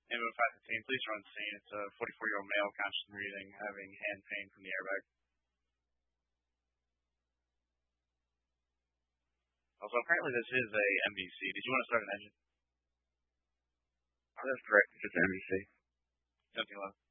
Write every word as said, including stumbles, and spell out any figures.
Ambulance five fifteen, please run the scene. It's a forty-four-year-old male, conscious and breathing, having hand pain from the airbag. Also, apparently this is a M V C. Did you want to start an engine? Oh, that's correct. It's an M V C. Something low.